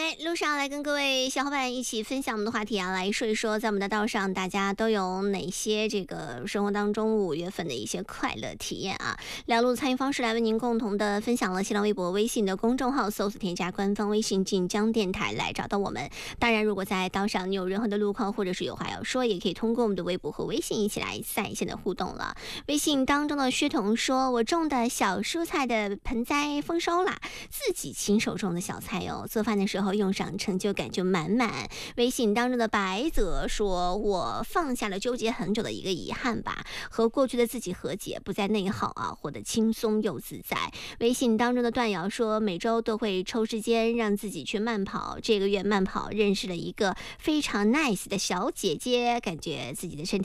来，路上来跟各位小伙伴一起分享我们的话题啊，来说一说，在我们的道上，大家都有哪些这个生活当中5月份的一些快乐体验啊？两路参与方式来为您共同的分享了新浪微博、微信的公众号，搜索添加官方微信晋江电台来找到我们。当然，如果在道上你有任何的路况或者是有话要说，也可以通过我们的微博和微信一起来在线的互动了。微信当中的薛彤说：“我种的小蔬菜的盆栽丰收啦，自己亲手种的小菜哦，做饭的时候用上成就感就满满。”微信当中的白泽说：“我放下了纠结很久的一个遗憾吧，和过去的自己和解，不再内耗啊，活得轻松又自在。”微信当中的段瑶说：“每周都会抽时间让自己去慢跑，这个月慢跑认识了一个非常 nice 的小姐姐，感觉自己的身体